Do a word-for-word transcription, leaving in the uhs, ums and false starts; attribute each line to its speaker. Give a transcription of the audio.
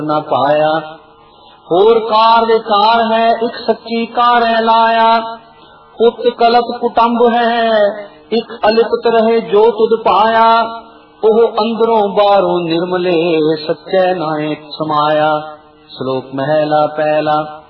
Speaker 1: न पाया। होर कार दे कार है एक सच्ची कार है लाया। पुत कलप कुटुंब है एक अलिप्त रहे जो तुद पाया। ओह अंदरों बाहरों निर्मले सच्चे नाए समाया। श्लोक महला पहला।